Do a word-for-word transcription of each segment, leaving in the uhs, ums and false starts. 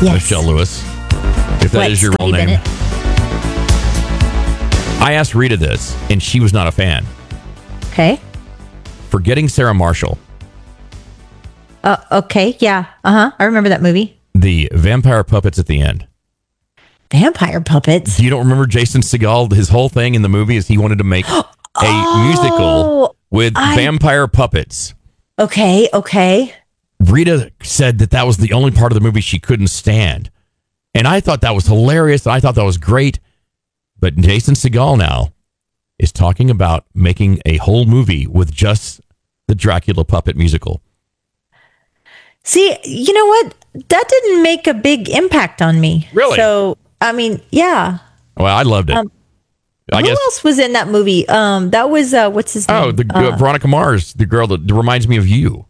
Yes. Michelle Lewis, if that What, is your real Scotty name. Bennett? I asked Rita this, and she was not a fan. Okay. Forgetting Sarah Marshall, Uh, okay. Yeah. Uh huh. I remember that movie. the vampire puppets at the end. Vampire puppets. You don't remember Jason Segel? His whole thing in the movie is he wanted to make a Oh, musical with I- vampire puppets. Okay. Okay. Rita said that that was the only part of the movie she couldn't stand. And I thought that was hilarious. I thought that was great. But Jason Segel now is talking about making a whole movie with just the Dracula puppet musical. See, you know what? That didn't make a big impact on me. Really? So, I mean, yeah. Well, I loved it. Um, I Who guess. else was in that movie? Um, that was uh, what's his name? Oh, the uh, uh, Veronica Mars, the girl that reminds me of you.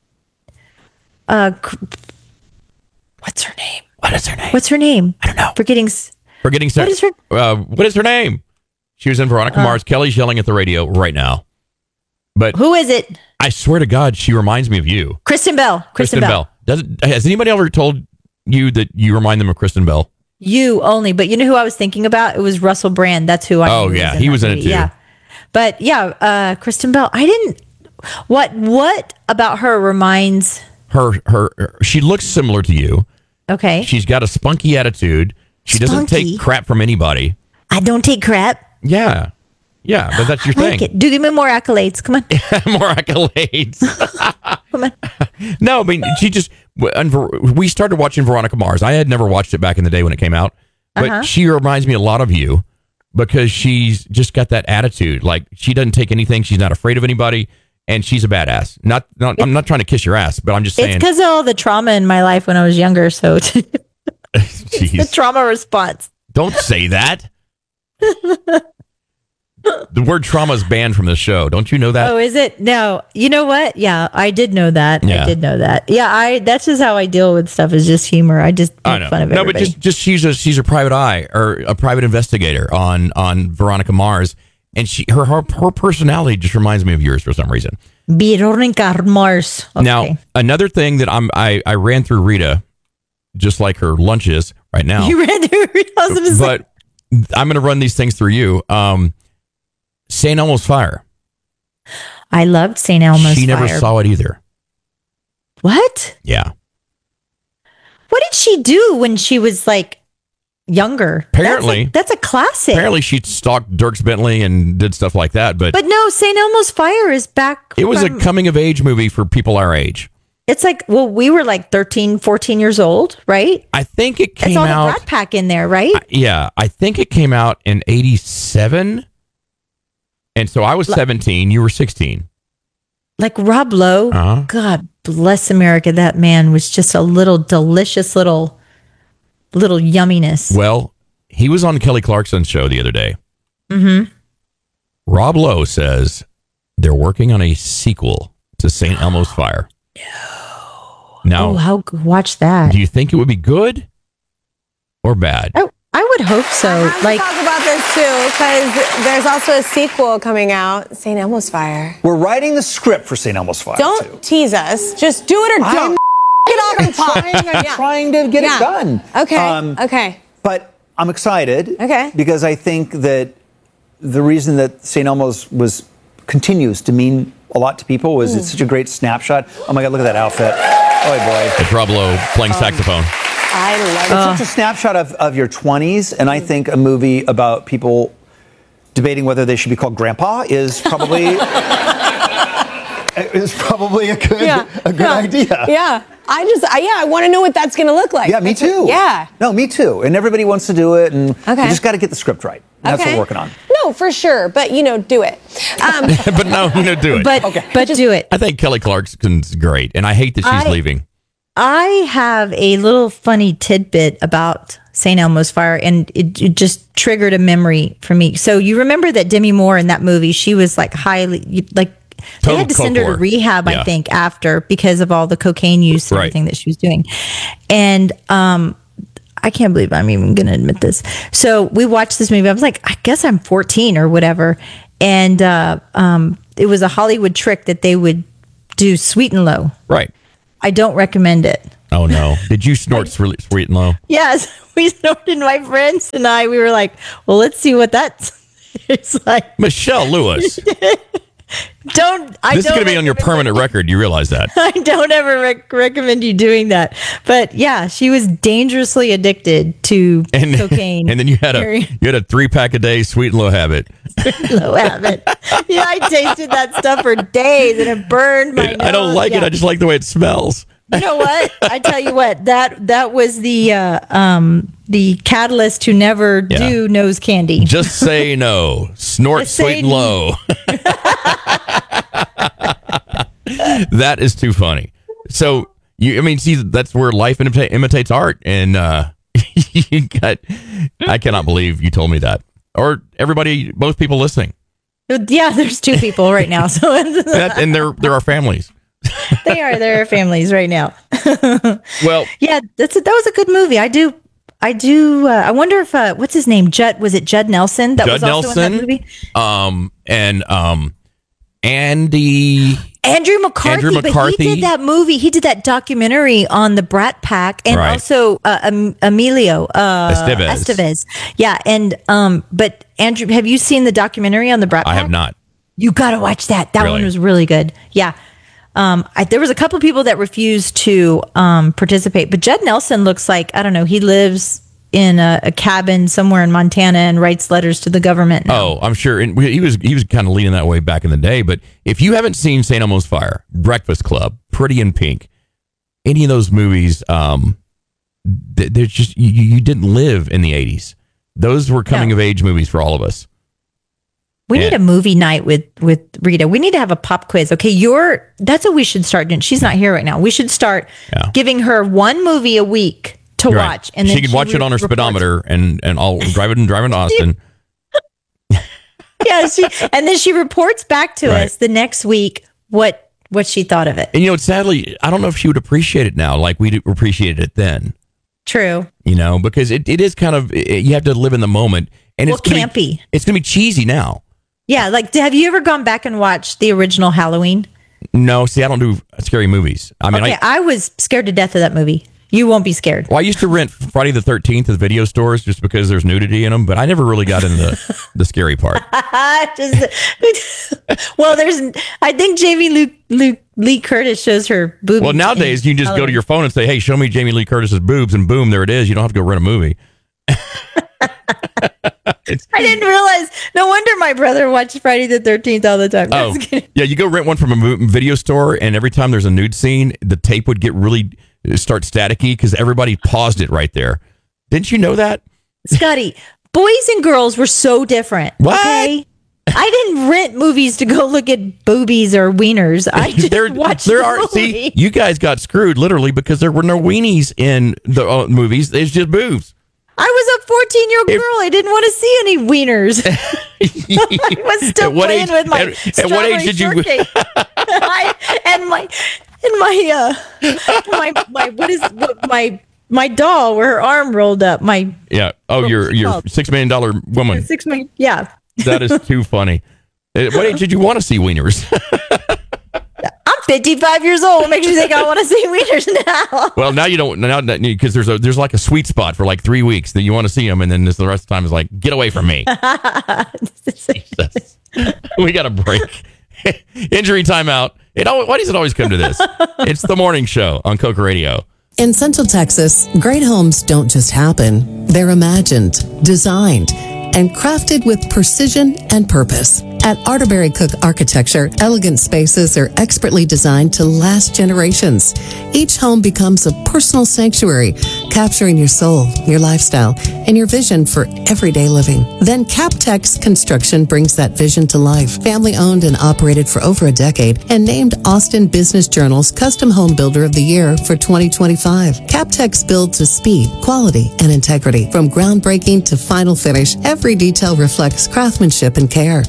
uh, cr- what's her name? What is her name? What's her name? I don't know. Forgetting. s- Forgetting Sarah. What is her- Uh, what is her name? She was in Veronica Mars. Kelly's yelling at the radio right now. But Who is it? I swear to God, she reminds me of you. Kristen Bell. Kristen, Bell. Does it, has anybody ever told you that you remind them of Kristen Bell? You only, but you know who I was thinking about? It was Russell Brand. That's who I. Oh, knew yeah, in he that was in it movie. too. Yeah, but yeah, uh, Kristen Bell. I didn't. What What about her reminds? Her, her, her- she looks similar to you. Okay, She's got a spunky attitude. She doesn't Spunky? take crap from anybody. I don't take crap. Yeah, yeah, but that's your I like thing. it. Do give me more accolades. Come on, More accolades. come on. No, I mean, she just, and Ver- we started watching Veronica Mars. I had never watched it back in the day when it came out, but Uh-huh. she reminds me a lot of you because she's just got that attitude. Like, she doesn't take anything. She's not afraid of anybody, and she's a badass. Not, not I'm not trying to kiss your ass, but I'm just It's saying. because of all the trauma in my life when I was younger. So it's the Jeez, trauma response. don't say that. The word trauma is banned from the show. Don't you know that? Oh, is it? No. You know what? Yeah, I did know that. Yeah. I did know that. Yeah, I. That's just how I deal with stuff. Is just humor. I just make I know. fun of No, everybody. but just just she's a she's a private eye or a private investigator on on Veronica Mars, and she her her, her personality just reminds me of yours for some reason. Veronica Mars. Okay. Now, another thing that I'm I I ran through Rita, just like her lunches right now, you ran through. I was gonna say- but I'm going to run these things through you. Um, Saint Elmo's Fire. I loved Saint Elmo's She never Fire. saw it either. What? Yeah. What did she do when she was like younger? Apparently- that's a, that's a classic. Apparently, she stalked Dierks Bentley and did stuff like that, but, But no, Saint Elmo's Fire is back. it was from- a coming of age movie for people our age. It's like, well, we were like thirteen, fourteen years old, right? I think it It's came all the out. Brat Pack in there, right? Yeah, I think it came out in eighty-seven. And so I was seventeen, you were sixteen. Like Rob Lowe. Uh-huh. God bless America. That man was just a little delicious little, little yumminess. Well, he was on Kelly Clarkson's show the other day. Mm-hmm. Rob Lowe says they're working on a sequel to Saint Elmo's Fire. Now, Oh, how watch that. do you think it would be good or bad? I, I would hope so. I have Like, to talk about this too, because there's also a sequel coming out, Saint Elmo's Fire. We're writing the script for Saint Elmo's Fire. Don't too. tease us. Just do it or I'm don't. Get off the pot. trying, I'm Yeah. trying to get Yeah. it done. Okay. Um, okay. But I'm excited. Okay. Because I think that the reason that Saint Elmo's was continues to mean a lot to people was it's such a great snapshot. Oh my God, look at that outfit. Oh boy. It's Rob Lowe playing saxophone. I love It's it. such a snapshot of, of your twenties, and I think a movie about people debating whether they should be called grandpa is probably is probably a good Yeah. a good yeah. idea. Yeah. I just, I, yeah, I want to know what that's going to look like. Yeah, me too. Yeah. No, me too. And everybody wants to do it, and Okay. you just got to get the script right. That's what Okay. we're working on. No, for sure. But, you know, do it. Um, But no, you know, do it. but but do it. I think Kelly Clarkson's great, and I hate that she's I- leaving. I have a little funny tidbit about Saint Elmo's Fire, and it, it just triggered a memory for me. So you remember that Demi Moore in that movie? She was like highly like they Total had to send her coke to whore. rehab, Yeah. I think, after because of all the cocaine use and Right. everything that she was doing. And um, I can't believe I'm even going to admit this. So we watched this movie. I was like, I guess I'm fourteen or whatever, and uh, um, it was a Hollywood trick that they would do Sweet and Low. Right. I don't recommend it. Oh no! Did you snort really sweet and low? Yes, we snorted. My friends and I. We were like, "Well, let's see what that's." It's like Michelle Lewis. don't. I This is don't going to be on your permanent record. You realize that? I don't ever rec- recommend you doing that. But yeah, she was dangerously addicted to And, cocaine. and then you had a Very you had a three pack a day sweet and low habit. low habit. Yeah, I tasted that stuff for days and it burned my nose. I don't like it. Yeah. I just like the way it smells. You know what? I tell you what, that that was the uh, um, the catalyst to never Yeah. do nose candy. Just say no. Snort Just say sweet and low. That is too funny. So you, I mean, see, that's where life imita- imitates art, and uh, you got. I cannot believe you told me that, or everybody, most people listening, Yeah, there's two people right now, so that, and there there are families. they are their families right now. Well, Yeah, that's a, that was a good movie. I do, I do. Uh, I wonder if uh, what's his name? Judd was it Judd Nelson? That Judd was also in Nelson, that movie. um, and um, Andy. Andrew McCarthy, Andrew but McCarthy. he did that movie. He did that documentary on the Brat Pack, and Right. also uh, um, Emilio uh, Estevez. Estevez. Yeah, and um, but Andrew, have you seen the documentary on the Brat Pack? I have not. You got to watch that. That Really? one was really good. Yeah. Um, I, there was a couple of people that refused to um, participate, but Judd Nelson looks like, I don't know, he lives in a, a cabin somewhere in Montana and writes letters to the government. now. Oh, I'm sure. And he was he was kind of leading that way back in the day. But if you haven't seen Saint Elmo's Fire, Breakfast Club, Pretty in Pink, any of those movies, um, th- there's just you, you didn't live in the eighties. Those were coming No. of age movies for all of us. We need Yeah. a movie night with with Rita. We need to have a pop quiz. Okay, you're that's what we should start doing. She's not here right now. We should start Yeah. giving her one movie a week to You're right. watch, and she then could watch it on her reports- speedometer, and and I'll drive it and drive it to Austin. Yeah, she and then she reports back to Right. us the next week what what she thought of it. And you know, sadly, I don't know if she would appreciate it now like we appreciated it then. True. You know, because it, it is kind of it, you have to live in the moment, and Well, it's gonna be- campy. it's gonna be cheesy now. Yeah, like have you ever gone back and watched the original Halloween? No, see, I don't do scary movies. I mean, Okay, I, I was scared to death of that movie. You won't be scared. well, I used to rent Friday the thirteenth at video stores just because there's nudity in them, but I never really got into the, the scary part. Just, well, there's. I think Jamie Lee, Lee, Lee Curtis shows her boobs. Well, nowadays you can just go to your phone and say, "Hey, show me Jamie Lee Curtis's boobs," and boom, there it is. You don't have to go rent a movie. I didn't realize. No wonder my brother watched Friday the thirteenth all the time. Oh, That's good. yeah, you go rent one from a mo- video store, and every time there's a nude scene, the tape would get really start staticky because everybody paused it right there. Didn't you know that? Scotty, boys and girls were so different. What? Okay? I didn't rent movies to go look at boobies or wieners. I just there, watched there the are. movie. See, you guys got screwed literally because there were no weenies in the uh, movies. It's just boobs. I was a fourteen-year-old If- girl. I didn't want to see any wieners. I was still At what playing age- with my at- at what strawberry age did you- shortcake. I, and my and my uh my my what is what, my my doll where her arm rolled up. My Yeah. Oh, What you're was it you're called? six million dollar woman. six my yeah. That is too funny. At what age did you want to see wieners? I'm fifty-five years old. What makes you think I want to see wieners now? Well, now you don't now because there's a there's like a sweet spot for like three weeks that you want to see them, and then this, the rest of the time is like get away from me. Jesus. We got a break. Injury timeout. It always, why does it always come to this? It's the morning show on Coke Radio. In Central Texas, great homes don't just happen. They're imagined, designed, and crafted with precision and purpose. At Arterberry Cook Architecture, elegant spaces are expertly designed to last generations. Each home becomes a personal sanctuary, capturing your soul, your lifestyle, and your vision for everyday living. Then CapTex Construction brings that vision to life. Family owned and operated for over a decade and named Austin Business Journal's Custom Home Builder of the Year for twenty twenty-five. CapTex builds to speed, quality, and integrity. From groundbreaking to final finish, every detail reflects craftsmanship and care. When CapTex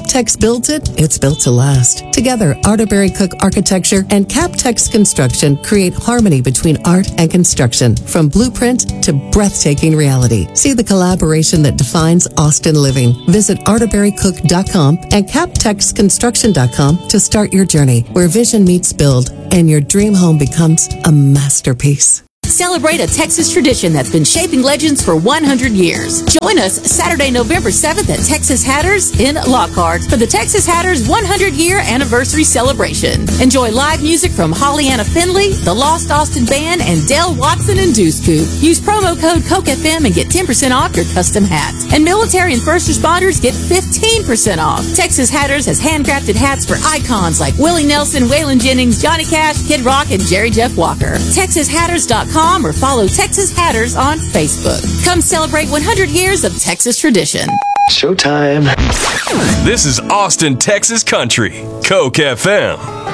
CapTex builds it, it's built to last. Together, Arterbury Cook Architecture and CapTex Construction create harmony between art and construction, from blueprint to breathtaking reality. See the collaboration that defines Austin living. Visit arterbury cook dot com and captex construction dot com to start your journey, where vision meets build and your dream home becomes a masterpiece. Celebrate a Texas tradition that's been shaping legends for one hundred years. Join us Saturday, November seventh at Texas Hatters in Lockhart for the Texas Hatters one hundred year anniversary celebration. Enjoy live music from Holly-Anna Finley, the Lost Austin Band, and Dale Watson and Deuce Coupe. Use promo code Coke F M and get ten percent off your custom hat. And military and first responders get fifteen percent off. Texas Hatters has handcrafted hats for icons like Willie Nelson, Waylon Jennings, Johnny Cash, Kid Rock, and Jerry Jeff Walker. Texas Hatters dot com or follow Texas Hatters on Facebook. Come celebrate one hundred years of Texas tradition. Showtime. This is Austin, Texas Country. Coke F M.